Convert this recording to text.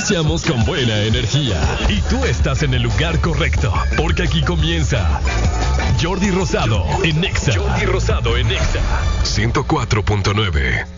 iniciamos con buena energía. Y tú estás en el lugar correcto, porque aquí comienza Jordi Rosado en Nexa. Jordi Rosado en Nexa 104.9.